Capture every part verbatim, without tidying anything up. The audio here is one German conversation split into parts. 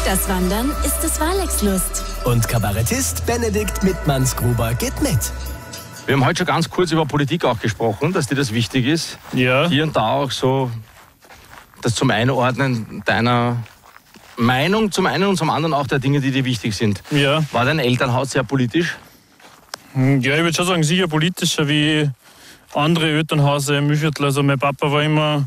Das Wandern ist das Walex-Lust. Und Kabarettist Benedikt Mittmanns-Gruber geht mit. Wir haben heute schon ganz kurz über Politik auch gesprochen, dass dir das wichtig ist. Ja. Hier und da auch so das zum Einordnen deiner Meinung, zum einen und zum anderen auch der Dinge, die dir wichtig sind. Ja. War dein Elternhaus sehr politisch? Ja, ich würde schon sagen, sicher politischer wie andere Elternhäuser im Mühlviertel. Also mein Papa war immer,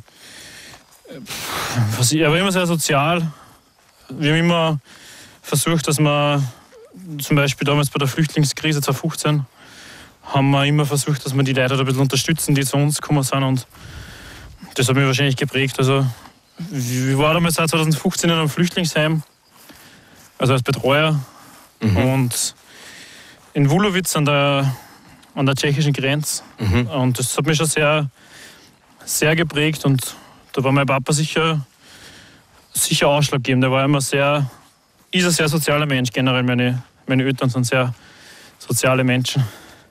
was ich, er war immer sehr sozial. Wir haben immer versucht, dass wir zum Beispiel damals bei der Flüchtlingskrise zweitausendfünfzehn haben wir immer versucht, dass wir die Leute ein bisschen unterstützen, die zu uns gekommen sind, und das hat mich wahrscheinlich geprägt. Also wir waren damals seit zweitausendfünfzehn in einem Flüchtlingsheim, also als Betreuer, mhm. und in Wulowitz an der, an der tschechischen Grenze. Mhm. Und das hat mich schon sehr, sehr geprägt, und da war mein Papa sicher, sicher ausschlaggebend. Der war immer sehr, ist ein sehr sozialer Mensch generell. Meine, meine Eltern sind sehr soziale Menschen.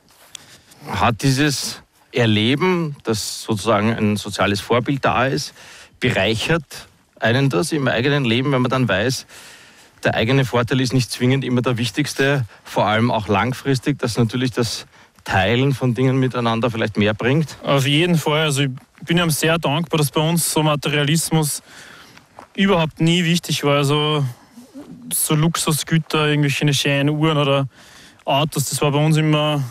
Hat dieses Erleben, dass sozusagen ein soziales Vorbild da ist, bereichert einen das im eigenen Leben, wenn man dann weiß, der eigene Vorteil ist nicht zwingend immer der wichtigste, vor allem auch langfristig, dass natürlich das Teilen von Dingen miteinander vielleicht mehr bringt? Auf jeden Fall. Also ich bin ihm sehr dankbar, dass bei uns so Materialismus überhaupt nie wichtig war. Also so Luxusgüter, irgendwelche schönen Uhren oder Autos, das war bei uns immer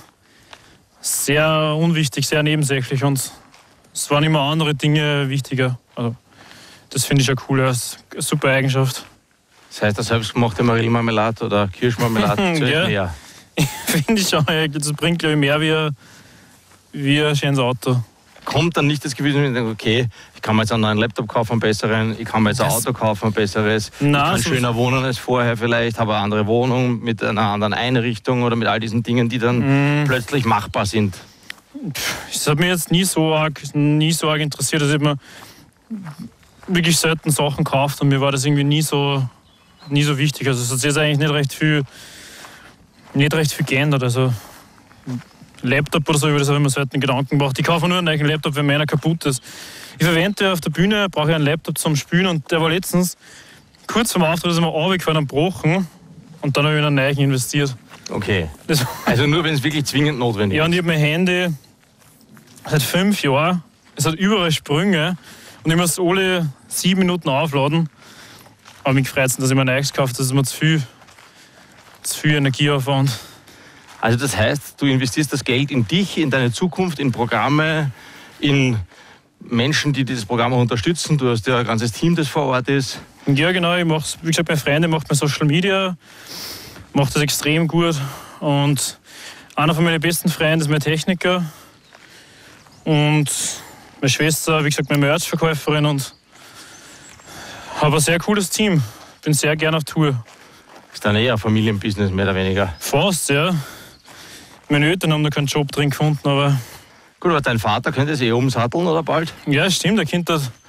sehr unwichtig, sehr nebensächlich, und es waren immer andere Dinge wichtiger. Also das finde ich ja cool, das ist eine super Eigenschaft. Das heißt, eine selbstgemachte Marillenmarmelade oder Kirschmarmelade zählt ja. mehr? Finde ich schon, das bringt, glaube ich, mehr wie ein, wie ein schönes Auto. Kommt dann nicht das Gefühl, dass ich denke, okay, ich kann mir jetzt einen neuen Laptop kaufen, einen besseren, ich kann mir jetzt ein Auto kaufen, ein besseres, Nein, ich kann so schöner wohnen als vorher vielleicht, habe eine andere Wohnung mit einer anderen Einrichtung oder mit all diesen Dingen, die dann mm. plötzlich machbar sind? Das hat mich jetzt nie so arg, nie so arg interessiert, dass ich mir wirklich selten Sachen gekauft, und mir war das irgendwie nie so, nie so wichtig. Also es hat sich jetzt eigentlich nicht recht viel, nicht recht viel geändert. Also Laptop oder so, über das habe ich mir selten Gedanken gemacht. Ich kaufe nur einen neuen Laptop, wenn meiner kaputt ist. Ich verwende auf der Bühne, brauche ich einen Laptop zum Spielen, und der war letztens kurz vor dem Auftritt, ist mir runtergefallen und gebrochen, und dann habe ich in einen neuen investiert. Okay, das also nur wenn es wirklich zwingend notwendig ist. Ja, und ich habe mein Handy seit fünf Jahren, es hat überall Sprünge, und ich muss alle sieben Minuten aufladen. Aber mich gefreut, dass ich mir ein neues gekauft habe, das ist mir zu viel, zu viel Energieaufwand. Also das heißt, du investierst das Geld in dich, in deine Zukunft, in Programme, in Menschen, die dieses Programm unterstützen. Du hast ja ein ganzes Team, das vor Ort ist. Ja, genau. Ich mache, wie gesagt, meine Freunde macht mein Social Media, macht das extrem gut. Und einer von meinen besten Freunden ist mein Techniker. Und meine Schwester, wie gesagt, meine Merch-Verkäuferin. Und habe ein sehr cooles Team. Bin sehr gerne auf Tour. Ist dann eher ein Familienbusiness, mehr oder weniger? Fast, ja. Meine Eltern haben da keinen Job drin gefunden, aber... Gut, aber dein Vater könnte es eh umsatteln, oder bald? Ja, stimmt, der könnte